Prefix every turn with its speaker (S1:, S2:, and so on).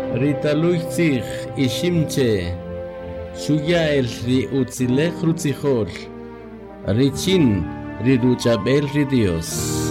S1: Ritaluitzig ishimche, Shuya el ri utzilech rutzijol, Richin riruchabel ri Dios.